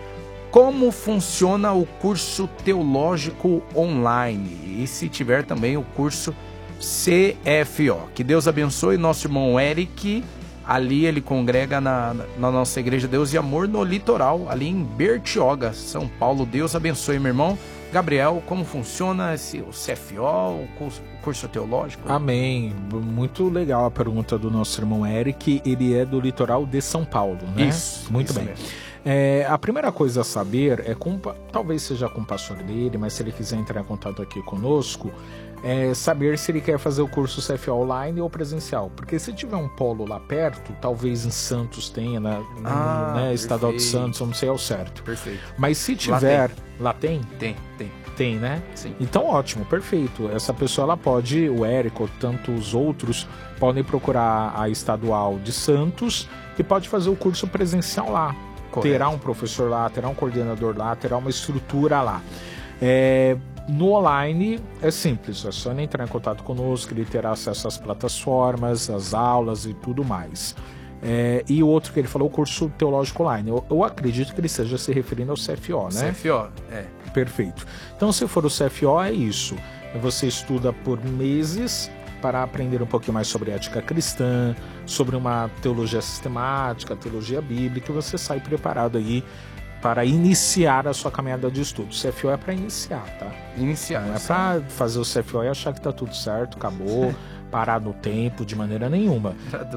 E: como funciona o curso teológico online e se tiver também o curso C F O. Que Deus abençoe nosso irmão Eric. Ali ele congrega na, na nossa Igreja Deus e Amor no litoral, ali em Bertioga, São Paulo. Deus abençoe, meu irmão. Gabriel, como funciona esse, o C F O, o curso, o curso teológico?
F: Amém. Muito legal a pergunta do nosso irmão Eric. Ele é do litoral de São Paulo, né?
E: Isso.
F: Muito
E: isso
F: bem.
E: mesmo.
F: É, a primeira coisa a saber é, com, talvez seja com o pastor dele, mas se ele quiser entrar em contato aqui conosco, é saber se ele quer fazer o curso C F O online ou presencial. Porque se tiver um polo lá perto, talvez em Santos tenha, né?
E: Ah,
F: né? Estadual de
E: perfeito.
F: Santos, eu não sei ao certo.
E: Perfeito.
F: Mas se tiver... Lá tem?
E: Tem, tem.
F: Tem, né?
E: Sim.
F: Então, ótimo, perfeito. Essa pessoa, ela pode, o Érico, ou tanto os outros, podem procurar a estadual de Santos e pode fazer o curso presencial lá.
E: Correto.
F: Terá um professor lá, terá um coordenador lá, terá uma estrutura lá. É, no online é simples, é só ele entrar em contato conosco, ele terá acesso às plataformas, às aulas e tudo mais. É, e o outro que ele falou, o curso teológico online. Eu, eu acredito que ele esteja se referindo ao C F O, né?
E: C F O, é.
F: Perfeito. Então, se for o C F O, é isso. Você estuda por meses para aprender um pouquinho mais sobre ética cristã, sobre uma teologia sistemática, teologia bíblica, e você sai preparado aí para iniciar a sua caminhada de estudo. O C F O é para iniciar, tá?
E: Iniciar.
F: Não é para fazer o C F O e achar que tá tudo certo, acabou, parar no tempo, de maneira nenhuma.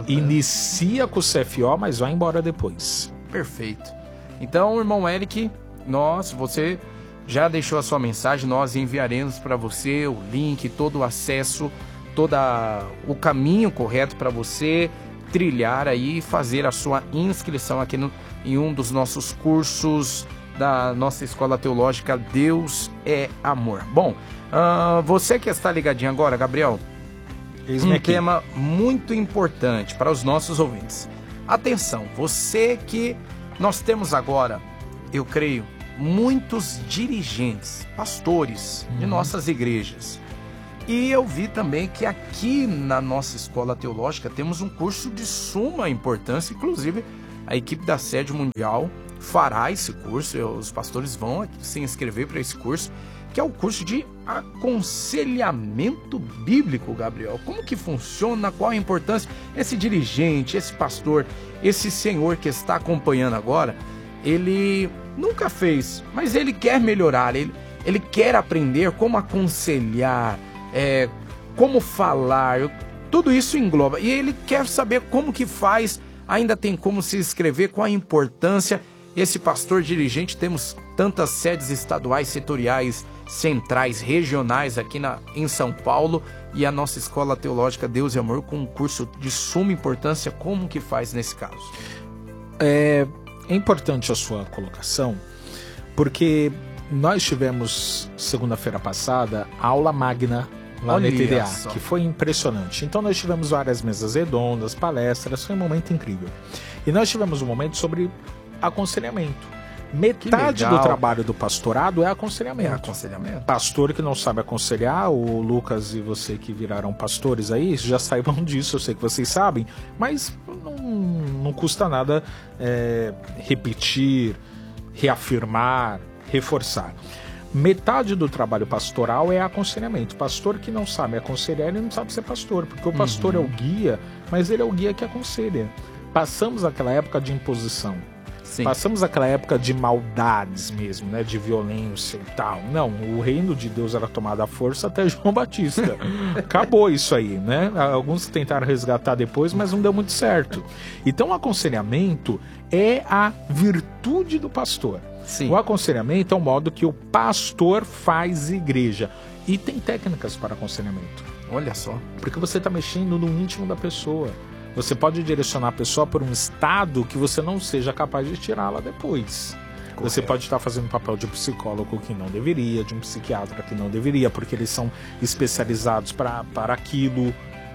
F: Inicia com o C F O, mas vai embora depois.
E: Perfeito. Então, irmão Eric, nós, você já deixou a sua mensagem, nós enviaremos para você o link, todo o acesso, todo o caminho correto para você trilhar aí e fazer a sua inscrição aqui no, em um dos nossos cursos da nossa Escola Teológica Deus é Amor. Bom, uh, você que está ligadinho agora, Gabriel,
F: Eis-me
E: um
F: aqui.
E: tema muito importante para os nossos ouvintes. Atenção, você que nós temos agora, eu creio, muitos dirigentes, pastores de nossas igrejas. E eu vi também que aqui na nossa Escola Teológica temos um curso de suma importância, inclusive a equipe da Sede Mundial fará esse curso, os pastores vão se inscrever para esse curso, que é o curso de aconselhamento bíblico, Gabriel. Como que funciona, qual a importância? Esse dirigente, esse pastor, esse senhor que está acompanhando agora, ele nunca fez, mas ele quer melhorar, ele, ele quer aprender como aconselhar, é, como falar, tudo isso engloba. E ele quer saber como que faz, ainda tem como se inscrever, qual a importância. Esse pastor dirigente, temos tantas sedes estaduais, setoriais, centrais, regionais aqui na, em São Paulo, e a nossa Escola Teológica Deus e Amor com um curso de suma importância. Como que faz nesse caso?
F: É, é importante a sua colocação, porque nós tivemos, segunda-feira passada, a aula magna lá
E: Olha
F: no E T D A,
E: só.
F: que foi impressionante. Então nós tivemos várias mesas redondas, palestras, foi um momento incrível. E nós tivemos um momento sobre aconselhamento. Metade do trabalho do pastorado é aconselhamento.
E: É aconselhamento.
F: Pastor que não sabe aconselhar, o Lucas e você que viraram pastores aí, já saibam disso, eu sei que vocês sabem, mas não, não custa nada é, repetir, reafirmar, reforçar. Metade do trabalho pastoral é aconselhamento. Pastor que não sabe aconselhar, ele não sabe ser pastor, porque o pastor uhum. é o guia, mas ele é o guia que aconselha. Passamos aquela época de imposição. Sim. Passamos aquela época de maldades mesmo, né? De violência e tal. Não, o reino de Deus era tomado à força até João Batista. Acabou isso aí, né? Alguns tentaram resgatar depois, mas não deu muito certo. Então o aconselhamento é a virtude do pastor. Sim. O aconselhamento é o modo que o pastor faz igreja. E tem técnicas para aconselhamento.
E: Olha só.
F: Porque você está mexendo no íntimo da pessoa. Você pode direcionar a pessoa por um estado que você não seja capaz de tirá-la depois. Correto. Você pode estar fazendo papel de psicólogo que não deveria, de um psiquiatra que não deveria, porque eles são especializados para para aquilo,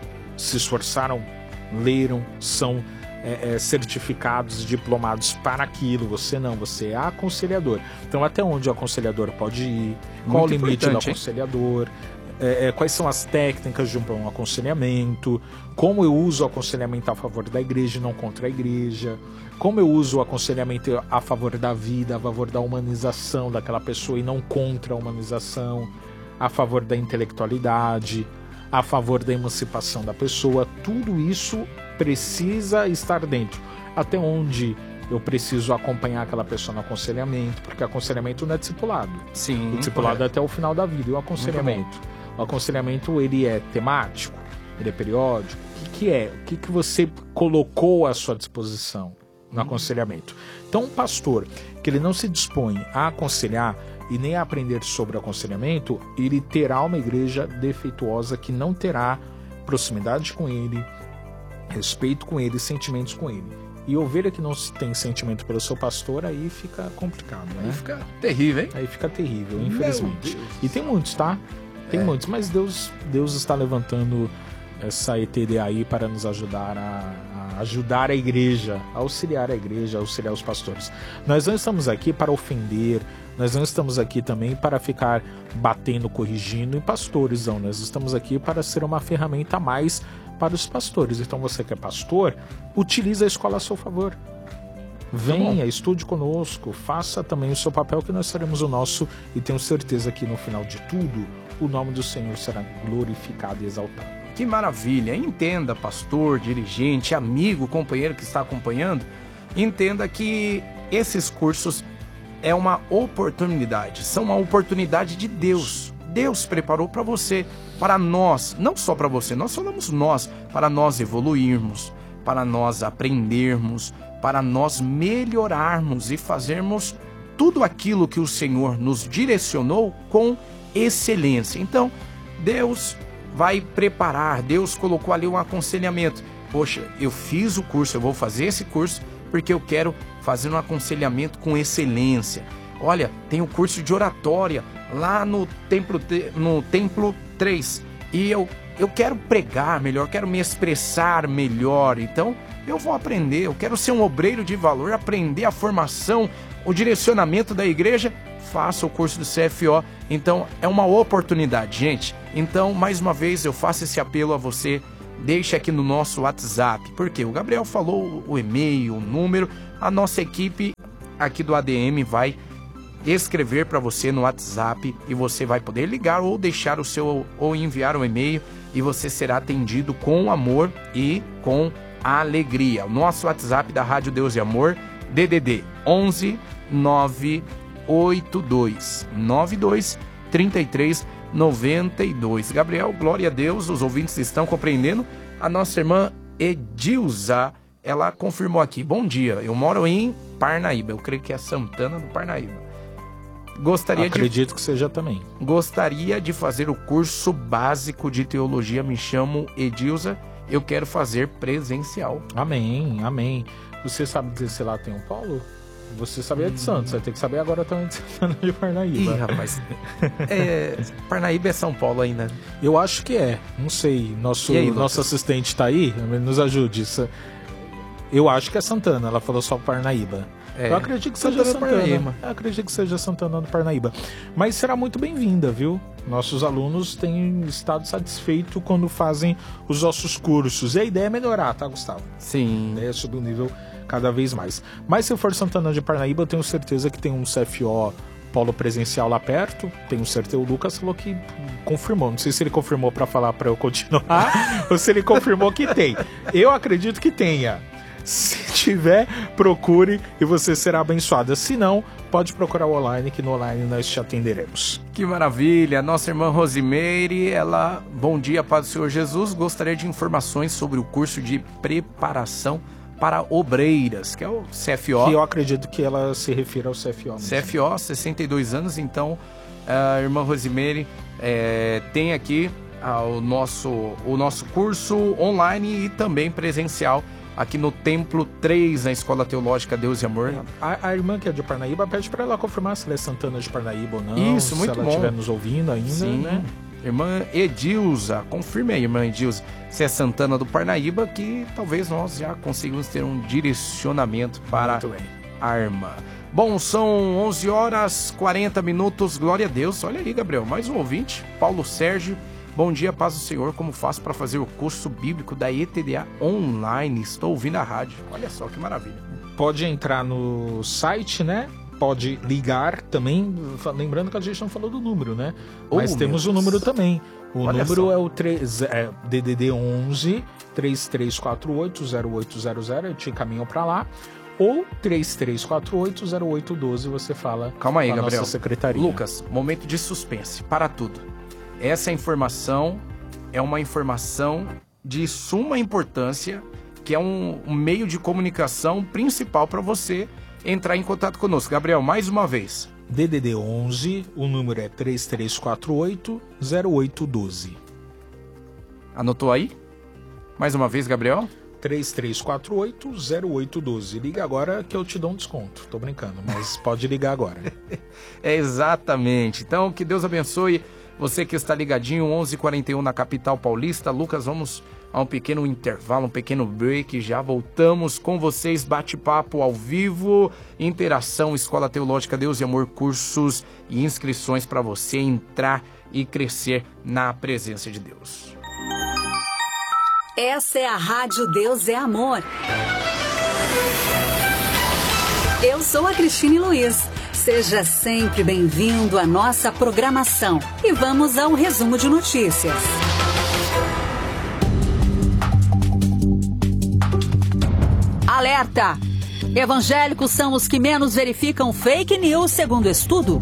F: se esforçaram, leram, são é, é, certificados, diplomados para aquilo. Você não, você é aconselhador. Então até onde o aconselhador pode ir? Qual o limite do aconselhador? É, é, quais são as técnicas de um bom aconselhamento, como eu uso o aconselhamento a favor da igreja e não contra a igreja, como eu uso o aconselhamento a favor da vida, a favor da humanização daquela pessoa e não contra a humanização, a favor da intelectualidade, a favor da emancipação da pessoa. Tudo isso precisa estar dentro. Até onde eu preciso acompanhar aquela pessoa no aconselhamento, porque aconselhamento não é discipulado.
E: Sim,
F: o discipulado é até o final da vida. E o aconselhamento? O aconselhamento, ele é temático? Ele é periódico? O que, que é? O que, que você colocou à sua disposição no aconselhamento? Então, um pastor que ele não se dispõe a aconselhar e nem a aprender sobre aconselhamento, ele terá uma igreja defeituosa que não terá proximidade com ele, respeito com ele, sentimentos com ele. E ovelha que não tem sentimento pelo seu pastor, aí fica complicado, né?
E: Aí fica terrível, hein?
F: Aí fica terrível, infelizmente. E tem muitos, tá? Tem é. muitos, mas Deus, Deus está levantando essa E T D A aí para nos ajudar a, a ajudar a igreja, a auxiliar a igreja, a auxiliar os pastores. Nós não estamos aqui para ofender, nós não estamos aqui também para ficar batendo, corrigindo em pastores, não. Nós estamos aqui para ser uma ferramenta a mais para os pastores. Então você que é pastor, utilize a escola a seu favor. Venha, estude conosco, faça também o seu papel que nós faremos o nosso e tenho certeza que no final de tudo o nome do Senhor será glorificado e exaltado.
E: Que maravilha! Entenda, pastor, dirigente, amigo, companheiro que está acompanhando, entenda que esses cursos é uma oportunidade, são uma oportunidade de Deus. Deus preparou para você, para nós, não só para você, nós falamos nós, para nós evoluirmos, para nós aprendermos, para nós melhorarmos e fazermos tudo aquilo que o Senhor nos direcionou com excelência. Então, Deus vai preparar, Deus colocou ali um aconselhamento. Poxa, eu fiz o curso, eu vou fazer esse curso porque eu quero fazer um aconselhamento com excelência. Olha, tem o curso de oratória lá no Templo, no Templo três e eu, eu quero pregar melhor, quero me expressar melhor, então eu vou aprender, eu quero ser um obreiro de valor, aprender a formação, o direcionamento da igreja, faça o curso do C F O. Então é uma oportunidade, gente. Então, mais uma vez, eu faço esse apelo a você, deixe aqui no nosso WhatsApp, porque o Gabriel falou o e-mail, o número, a nossa equipe aqui do A D M vai escrever para você no WhatsApp e você vai poder ligar ou deixar o seu ou enviar um e-mail e você será atendido com amor e com alegria. O nosso WhatsApp da Rádio Deus e Amor, D D D onze nove oito dois nove dois três três nove dois. Gabriel, glória a Deus, os ouvintes estão compreendendo. A nossa irmã Edilza, ela confirmou aqui: bom dia, eu moro em Parnaíba, eu creio que é Santana do Parnaíba. Gostaria
F: Acredito
E: de...
F: que seja também.
E: Gostaria de fazer o curso básico de teologia, me chamo Edilza, eu quero fazer presencial.
F: Amém, amém. Você sabe dizer se lá tem um polo? Você sabia de Santos, vai ter que saber agora também de Santana de Parnaíba.
E: Ih, rapaz. É, Parnaíba é São Paulo ainda.
F: Eu acho que é, não sei. Nosso,
E: aí,
F: nosso assistente tá aí, nos ajude. Eu acho que é Santana, ela falou só Parnaíba. É, eu acredito que seja Santana. Santana. Eu acredito que seja Santana do Parnaíba. Mas será muito bem-vinda, viu? Nossos alunos têm estado satisfeitos quando fazem os nossos cursos. E a ideia é melhorar, tá, Gustavo?
E: Sim.
F: A ideia é subir o nível cada vez mais. Mas se for Santana de Parnaíba, eu tenho certeza que tem um C F O polo presencial lá perto. Tenho certeza, o Lucas falou que confirmou. Não sei se ele confirmou para falar para eu continuar ou se ele confirmou que tem. Eu acredito que tenha. Se tiver, procure e você será abençoada. Se não, pode procurar o online, que no online nós te atenderemos.
E: Que maravilha! Nossa irmã Rosimeire, ela... Bom dia, Paz do Senhor Jesus. Gostaria de informações sobre o curso de preparação para obreiras, que é o C F O.
F: Que eu acredito que ela se refira ao C F O mesmo.
E: C F O, sessenta e dois anos. Então, a irmã Rosimeire é, tem aqui a, o, nosso, o nosso curso online e também presencial aqui no Templo três, na Escola Teológica Deus e Amor.
F: A, a irmã que é de Parnaíba pede para ela confirmar se ela é Santana de Parnaíba ou não.
E: Isso, muito bom. Se ela estiver
F: nos ouvindo ainda,
E: Sim.
F: né?
E: Irmã Edilza, confirme aí, irmã Edilza, se é Santana do Parnaíba, que talvez nós já consigamos ter um direcionamento para a irmã. Bom, são onze horas e quarenta minutos, glória a Deus. Olha aí, Gabriel, mais um ouvinte, Paulo Sérgio. Bom dia, paz do Senhor, como faço para fazer o curso bíblico da E T D A online? Estou ouvindo a rádio. Olha só que maravilha.
F: Pode entrar no site, né? Pode ligar também, lembrando que a gente não falou do número, né? Oh, mas temos o número também. O Olha número só. é o três, é, D D D onze, três três quatro oito, zero oito zero zero, eu te encaminho para lá. Ou três três quatro oito, zero oito um dois, você fala.
E: Calma aí,
F: com a
E: Gabriel.
F: Nossa secretaria.
E: Lucas, momento de suspense, para tudo. Essa informação é uma informação de suma importância, que é um, um meio de comunicação principal para você entrar em contato conosco. Gabriel, mais uma vez.
F: D D D onze, o número é três três quatro oito, zero oito um dois.
E: Anotou aí? Mais uma vez, Gabriel?
F: três três quatro oito, zero oito um dois. Liga agora que eu te dou um desconto. Tô brincando, mas pode ligar agora.
E: É exatamente. Então, que Deus abençoe você que está ligadinho, onze e quarenta e um na capital paulista. Lucas, vamos a um pequeno intervalo, um pequeno break. Já voltamos com vocês, bate-papo ao vivo, interação, Escola Teológica Deus e Amor, cursos e inscrições para você entrar e crescer na presença de Deus.
G: Essa é a Rádio Deus é Amor. Eu sou a Cristine Luiz. Seja sempre bem-vindo à nossa programação. E vamos ao resumo de notícias. Alerta! Evangélicos são os que menos verificam fake news, segundo estudo.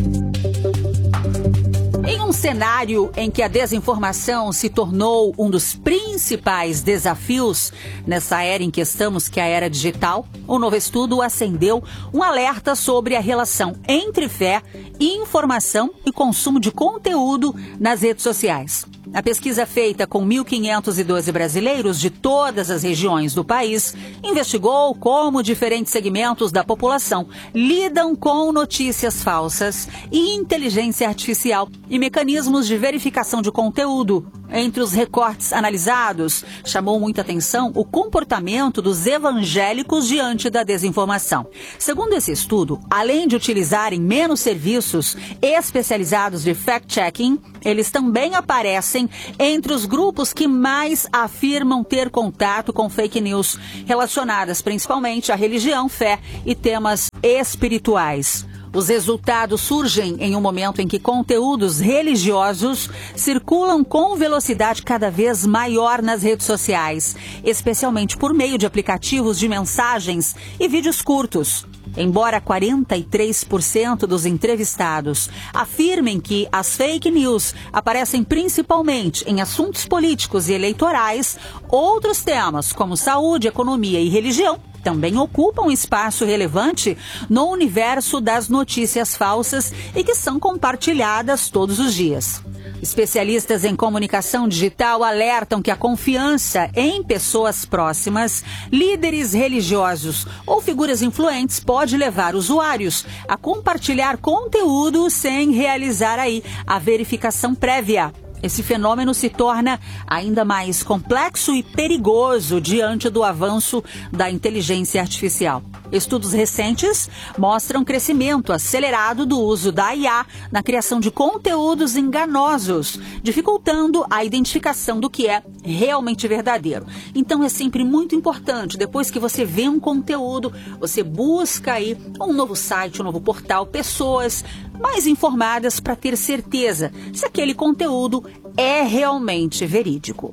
G: Em um cenário em que a desinformação se tornou um dos principais desafios nessa era em que estamos, que é a era digital, o novo estudo acendeu um alerta sobre a relação entre fé, informação e consumo de conteúdo nas redes sociais. A pesquisa feita com mil quinhentos e doze brasileiros de todas as regiões do país investigou como diferentes segmentos da população lidam com notícias falsas e inteligência artificial e mecanismos de verificação de conteúdo. Entre os recortes analisados, chamou muita atenção o comportamento dos evangélicos diante da desinformação. Segundo esse estudo, além de utilizarem menos serviços especializados de fact-checking, eles também aparecem entre os grupos que mais afirmam ter contato com fake news, relacionadas principalmente à religião, fé e temas espirituais. Os resultados surgem em um momento em que conteúdos religiosos circulam com velocidade cada vez maior nas redes sociais, especialmente por meio de aplicativos de mensagens e vídeos curtos. Embora quarenta e três por cento dos entrevistados afirmem que as fake news aparecem principalmente em assuntos políticos e eleitorais, outros temas como saúde, economia e religião também ocupam espaço relevante no universo das notícias falsas e que são compartilhadas todos os dias. Especialistas em comunicação digital alertam que a confiança em pessoas próximas, líderes religiosos ou figuras influentes pode levar usuários a compartilhar conteúdo sem realizar aí a verificação prévia. Esse fenômeno se torna ainda mais complexo e perigoso diante do avanço da inteligência artificial. Estudos recentes mostram crescimento acelerado do uso da I A na criação de conteúdos enganosos, dificultando a identificação do que é realmente verdadeiro. Então é sempre muito importante, depois que você vê um conteúdo, você busca aí um novo site, um novo portal, pessoas mais informadas para ter certeza se aquele conteúdo é realmente verídico.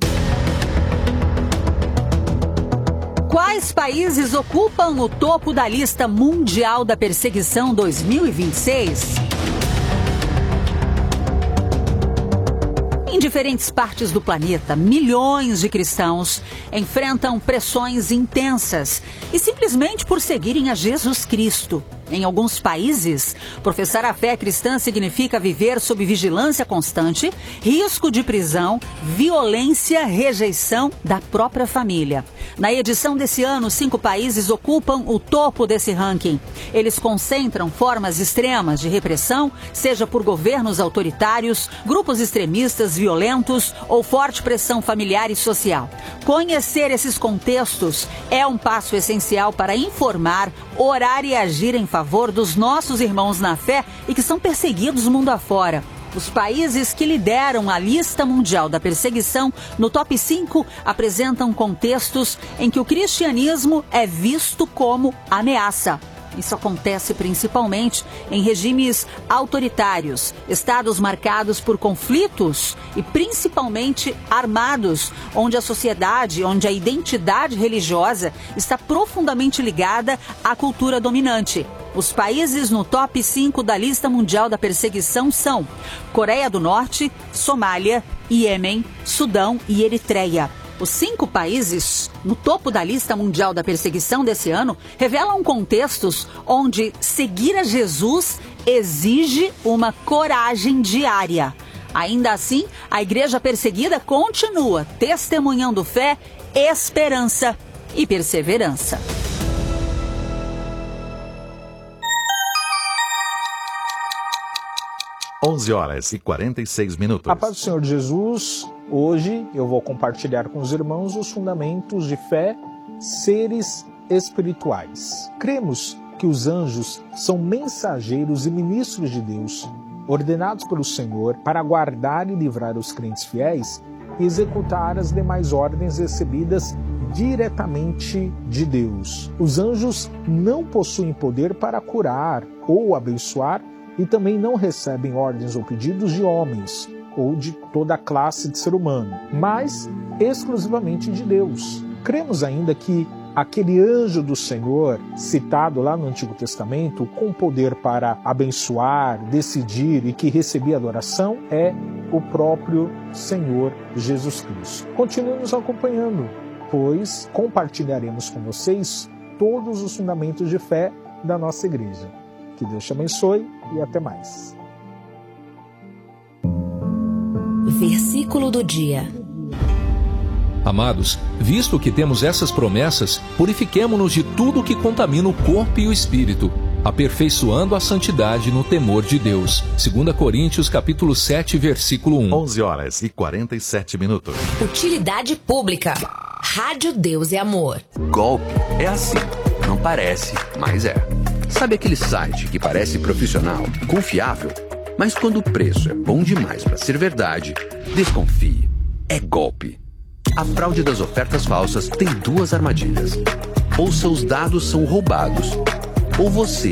G: Quais países ocupam o topo da lista mundial da perseguição dois mil e vinte e seis? Em diferentes partes do planeta, milhões de cristãos enfrentam pressões intensas e simplesmente por seguirem a Jesus Cristo. Em alguns países, professar a fé cristã significa viver sob vigilância constante, risco de prisão, violência, rejeição da própria família. Na edição desse ano, cinco países ocupam o topo desse ranking. Eles concentram formas extremas de repressão, seja por governos autoritários, grupos extremistas violentos ou forte pressão familiar e social. Conhecer esses contextos é um passo essencial para informar, orar e agir em favor dos nossos irmãos na fé e que são perseguidos mundo afora. Os países que lideram a lista mundial da perseguição no top cinco apresentam contextos em que o cristianismo é visto como ameaça. Isso acontece principalmente em regimes autoritários, estados marcados por conflitos e principalmente armados, onde a sociedade, onde a identidade religiosa está profundamente ligada à cultura dominante. Os países no top cinco da lista mundial da perseguição são Coreia do Norte, Somália, Iêmen, Sudão e Eritreia. Os cinco países no topo da lista mundial da perseguição desse ano revelam contextos onde seguir a Jesus exige uma coragem diária. Ainda assim, a igreja perseguida continua testemunhando fé, esperança e perseverança.
H: onze horas e quarenta e seis minutos.
F: A paz do Senhor Jesus. Hoje eu vou compartilhar com os irmãos os fundamentos de fé, seres espirituais. Cremos que os anjos são mensageiros e ministros de Deus, ordenados pelo Senhor para guardar e livrar os crentes fiéis e executar as demais ordens recebidas diretamente de Deus. Os anjos não possuem poder para curar ou abençoar e também não recebem ordens ou pedidos de homens ou de toda a classe de ser humano, mas exclusivamente de Deus. Cremos ainda que aquele anjo do Senhor, citado lá no Antigo Testamento, com poder para abençoar, decidir e que recebia adoração, é o próprio Senhor Jesus Cristo. Continue nos acompanhando, pois compartilharemos com vocês todos os fundamentos de fé da nossa igreja. Que Deus te abençoe e até mais.
D: Versículo do dia.
C: Amados, visto que temos essas promessas, purifiquemo-nos de tudo que contamina o corpo e o espírito, aperfeiçoando a santidade no temor de Deus. Segunda Coríntios, capítulo sete, versículo um.
H: onze horas e quarenta e sete minutos.
D: Utilidade pública. Rádio Deus e Amor.
I: Golpe é assim. Não parece, mas é. Sabe aquele site que parece profissional, confiável, mas quando o preço é bom demais para ser verdade, desconfie. É golpe. A fraude das ofertas falsas tem duas armadilhas. Ou seus dados são roubados, ou você